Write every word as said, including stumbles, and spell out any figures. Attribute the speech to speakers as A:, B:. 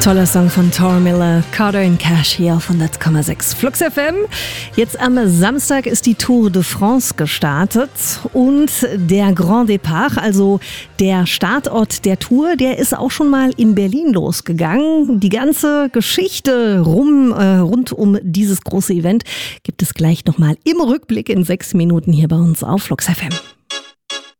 A: Toller Song von Tor Miller, Carter and Cash hier auf hundert Komma sechs Flux F M. Jetzt am Samstag ist die Tour de France gestartet und der Grand Départ, also der Startort der Tour, der ist auch schon mal in Berlin losgegangen. Die ganze Geschichte rum, äh, rund um dieses große Event gibt es gleich nochmal im Rückblick in sechs Minuten hier bei uns auf Flux F M.